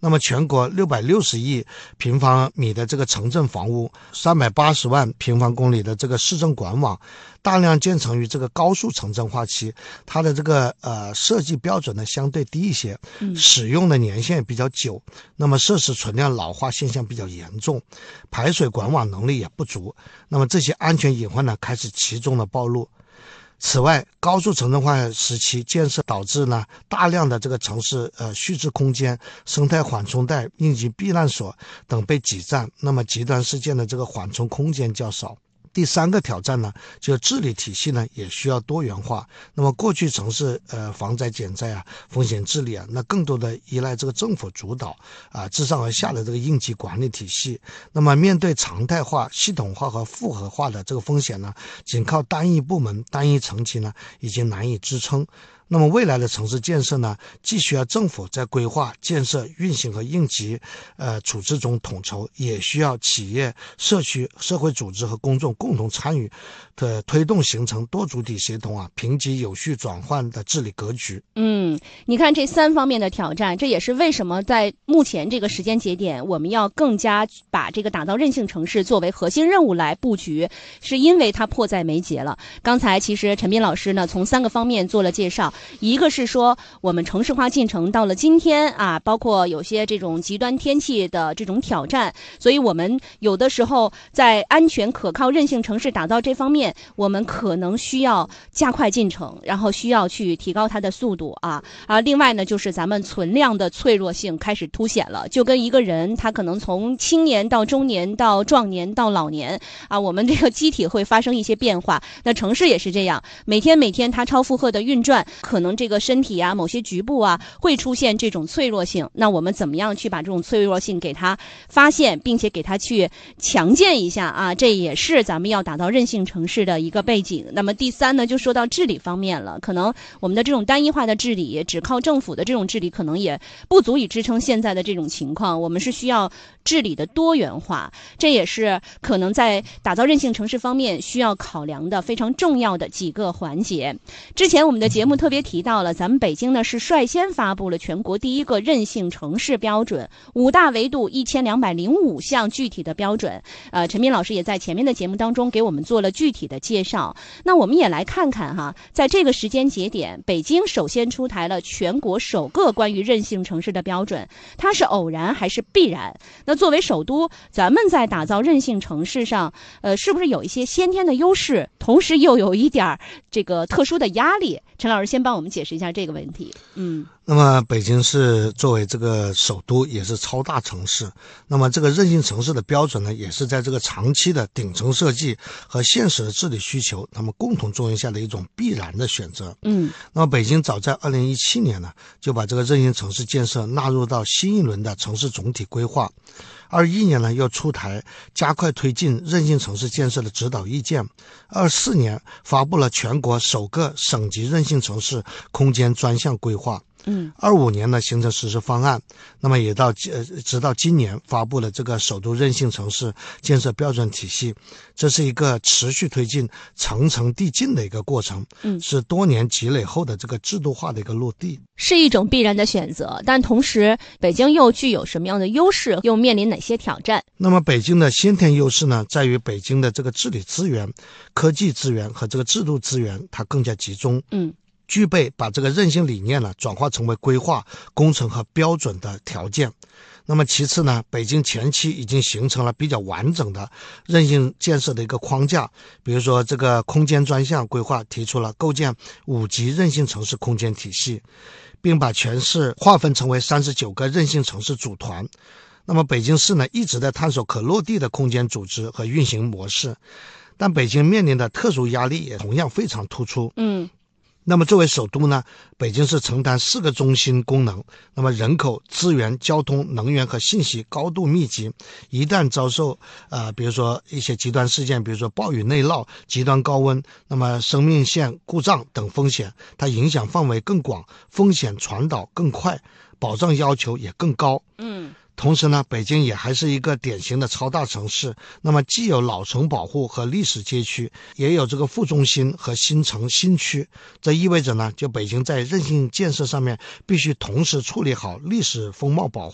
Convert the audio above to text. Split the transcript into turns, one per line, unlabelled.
那么全国660亿平方米的这个城镇房屋，380万平方公里的这个市政管网，大量建成于这个高速城镇化期，它的这个设计标准呢相对低一些，使用的年限也比较久，那么设施存量老化现象比较严重，排水管网能力也不足，那么这些安全隐患呢开始集中的暴露。此外，高速城镇化时期建设导致呢大量的这个城市蓄滞空间、生态缓冲带、应急避难所等被挤占，那么极端事件的这个缓冲空间较少。第三个挑战呢，就是治理体系呢也需要多元化。那么过去城市防灾减灾啊、风险治理啊，那更多的依赖这个政府主导自上而下的这个应急管理体系。那么面对常态化、系统化和复合化的这个风险呢，仅靠单一部门、单一层级呢，已经难以支撑。那么未来的城市建设呢，既需要政府在规划、建设、运行和应急处置中统筹，也需要企业、社区、社会组织和公众共同参与的推动，形成多主体协同平级有序转换的治理格局。
你看这3方面的挑战，这也是为什么在目前这个时间节点，我们要更加把这个打造韧性城市作为核心任务来布局，是因为它迫在眉睫了。刚才其实陈斌老师呢，从3个方面做了介绍。一个是说我们城市化进程到了今天包括有些这种极端天气的这种挑战，所以我们有的时候在安全可靠韧性城市打造这方面，我们可能需要加快进程，然后需要去提高它的速度另外呢，就是咱们存量的脆弱性开始凸显了，就跟一个人他可能从青年到中年到壮年到老年我们这个机体会发生一些变化，那城市也是这样，每天它超负荷的运转，可能这个身体某些局部会出现这种脆弱性，那我们怎么样去把这种脆弱性给它发现，并且给它去强健一下这也是咱们要打造韧性城市的一个背景。那么第3呢，就说到治理方面了，可能我们的这种单一化的治理，只靠政府的这种治理可能也不足以支撑现在的这种情况，我们是需要治理的多元化，这也是可能在打造韧性城市方面需要考量的非常重要的几个环节。之前我们的节目特别提到了，咱们北京呢是率先发布了全国第1个韧性城市标准，5大维度1205项具体的标准。陈斌老师也在前面的节目当中给我们做了具体的介绍。那我们也来看看在这个时间节点，北京首先出台了全国首个关于韧性城市的标准，它是偶然还是必然？那作为首都，咱们在打造韧性城市上，是不是有一些先天的优势，同时又有一点这个特殊的压力？陈老师先帮我们解释一下这个问题。
那么北京市作为这个首都，也是超大城市，那么这个韧性城市的标准呢，也是在这个长期的顶层设计和现实的治理需求那么共同作用下的一种必然的选择。那么北京早在2017年呢，就把这个韧性城市建设纳入到新一轮的城市总体规划。21年呢，又出台加快推进韧性城市建设的指导意见。24年发布了全国首个省级韧性城市空间专项规划。25年呢形成实施方案，那么也直到今年发布了这个首都韧性城市建设标准体系。这是一个持续推进、层层递进的一个过程，是多年积累后的这个制度化的一个落地，
是一种必然的选择。但同时，北京又具有什么样的优势，又面临哪些挑战？
那么北京的先天优势呢，在于北京的这个治理资源、科技资源和这个制度资源它更加集中。具备把这个韧性理念呢转化成为规划、工程和标准的条件。那么其次呢，北京前期已经形成了比较完整的韧性建设的一个框架，比如说这个空间专项规划提出了构建5级韧性城市空间体系，并把全市划分成为39个韧性城市组团。那么北京市呢一直在探索可落地的空间组织和运行模式，但北京面临的特殊压力也同样非常突出。那么作为首都呢，北京市承担4个中心功能，那么人口、资源、交通、能源和信息高度密集，一旦遭受比如说一些极端事件，比如说暴雨内涝、极端高温，那么生命线故障等风险，它影响范围更广，风险传导更快，保障要求也更高。同时呢，北京也还是一个典型的超大城市，那么既有老城保护和历史街区，也有这个副中心和新城新区。这意味着呢，就北京在韧性建设上面必须同时处理好历史风貌保护